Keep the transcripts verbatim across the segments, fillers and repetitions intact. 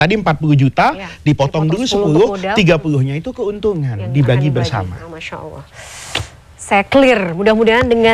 Tadi empat puluh juta, ya, dipotong, dipotong dulu sepuluh, tiga puluhnya itu keuntungan, yang dibagi bersama. Oh, Masya Allah. Saya clear, mudah-mudahan dengan,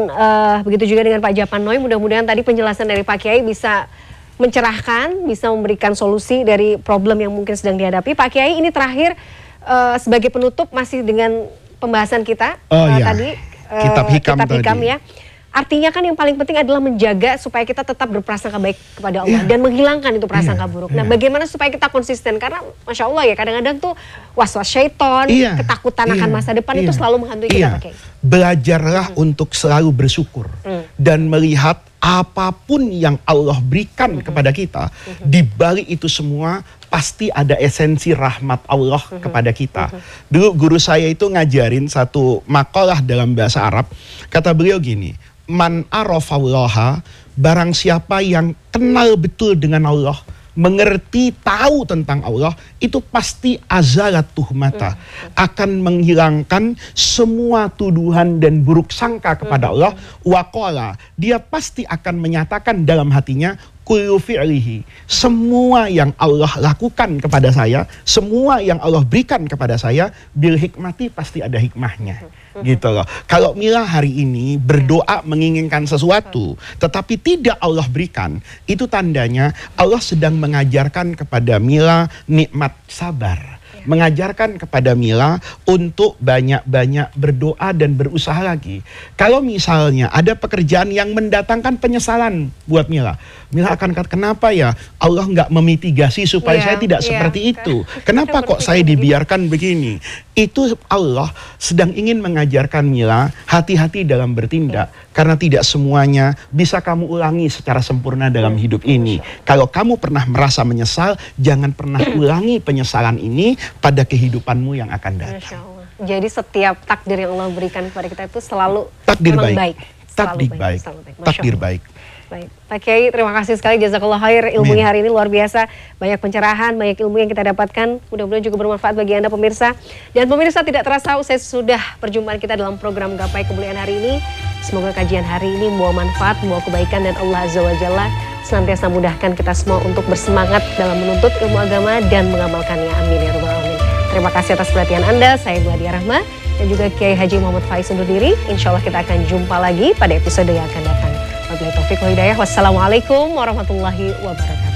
uh, begitu juga dengan Pak Japanoy, mudah-mudahan tadi penjelasan dari Pak Kiai bisa mencerahkan, bisa memberikan solusi dari problem yang mungkin sedang dihadapi. Pak Kiai, ini terakhir uh, sebagai penutup masih dengan pembahasan kita oh, uh, iya. tadi. Uh, kitab hikam, kitab hikam tadi. Ya. Artinya kan yang paling penting adalah menjaga supaya kita tetap berprasangka baik kepada Allah yeah. dan menghilangkan itu prasangka yeah. buruk. Nah, yeah. bagaimana supaya kita konsisten? Karena Masya Allah ya, kadang-kadang tuh was-was syaiton, yeah. ketakutan yeah. akan masa depan yeah. itu selalu menghantui yeah. kita, Pak Kiai. Belajarlah hmm. untuk selalu bersyukur hmm. dan melihat apapun yang Allah berikan hmm. kepada kita, hmm. di balik itu semua pasti ada esensi rahmat Allah hmm. kepada kita. Hmm. Dulu guru saya itu ngajarin satu makalah dalam bahasa Arab, kata beliau gini, man arafallaha, barang siapa yang kenal betul dengan Allah, mengerti, tahu tentang Allah, itu pasti azalat tuhmata, akan menghilangkan semua tuduhan dan buruk sangka kepada Allah. Waqala, dia pasti akan menyatakan dalam hatinya, kullu fi'lihi, semua yang Allah lakukan kepada saya, semua yang Allah berikan kepada saya, bil hikmati, pasti ada hikmahnya. Gitu loh. Kalau Mila hari ini berdoa menginginkan sesuatu, tetapi tidak Allah berikan, itu tandanya Allah sedang mengajarkan kepada Mila nikmat sabar. Mengajarkan kepada Mila untuk banyak-banyak berdoa dan berusaha lagi. Kalau misalnya ada pekerjaan yang mendatangkan penyesalan buat Mila, Mila akan kata, kenapa ya Allah nggak memitigasi supaya yeah, saya tidak yeah. seperti itu? Kenapa kok saya dibiarkan begini? Itu Allah sedang ingin mengajarkan Mila hati-hati dalam bertindak. Yeah. Karena tidak semuanya bisa kamu ulangi secara sempurna dalam yeah. hidup ini. Kalau kamu pernah merasa menyesal, jangan pernah ulangi penyesalan ini pada kehidupanmu yang akan datang. Jadi setiap takdir yang Allah berikan kepada kita itu selalu takdir baik. baik. Takdir baik. baik. Takdir baik. Baik, Pak Kiai, terima kasih sekali, jazakallah khair, ilmunya hari ini luar biasa, banyak pencerahan, banyak ilmu yang kita dapatkan, mudah-mudahan juga bermanfaat bagi Anda pemirsa. Dan pemirsa, tidak terasa usai sudah perjumpaan kita dalam program Gapai Kemuliaan hari ini. Semoga kajian hari ini membawa manfaat, membawa kebaikan, dan Allah Azza wa Jalla senantiasa mudahkan kita semua untuk bersemangat dalam menuntut ilmu agama dan mengamalkannya. Amin ya rabbal alamin. Terima kasih atas perhatian Anda, saya Gladia Rahma dan juga Kiai Haji Muhammad Faiz undur diri. Insya Allah kita akan jumpa lagi pada episode yang akan datang. Wabillahi taufiq wal hidayah. Wassalamualaikum warahmatullahi wabarakatuh.